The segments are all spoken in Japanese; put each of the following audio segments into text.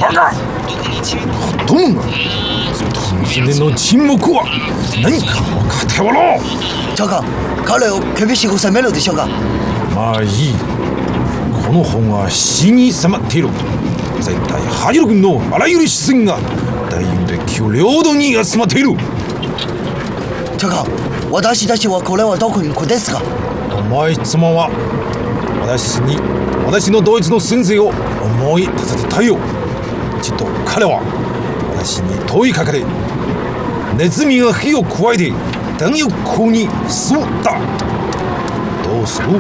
バカ。ほっとむが、君の沈黙は何か分かっておろう。 長官、彼を厳しく責めるでしょうか。 まあいい。この本は死に迫っている。絶対ハジロ軍のあらゆる視線が大運で旧領土に集まっている。 長官、私たちはこれはどこに行くですか。 お前様は私のドイツの先生を思い出させたよ。ちょっと彼は私に問いかけて、ネズミが火を加えて弾薬庫に吸った。どうする？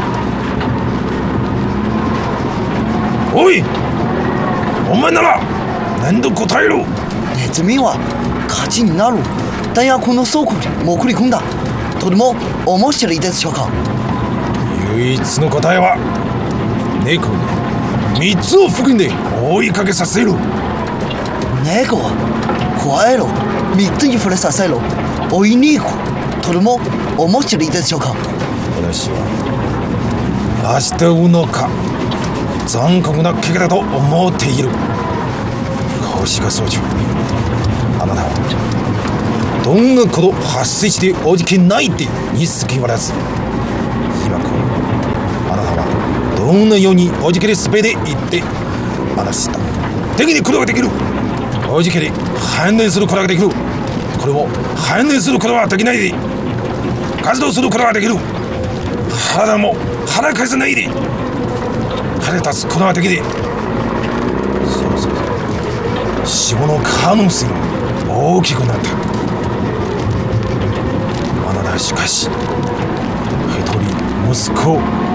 おい、お前なら何と答える？ ネズミは火事になる弾薬の倉庫に潜り込んだ。とても面白いでしょうか。 唯一の答えは猫に3つを含んで追いかけさせる。 猫は加えろ、3つに触れさせろ、追いに行く。とても面白いでしょうか。 私はアステウノカ残酷な怪我だと思っている。星が総長、あなたはどんなこと発生しておじけないってにすきわらず、今こあなたはどんなようにおじけで滑り行って話したできることができる。おじけで反応することができる。これも反応することはできないで活動することができる。体も腹かせないで腹立つことができて、そう死亡の可能性が大きくなった。あなたはしかし一人息子を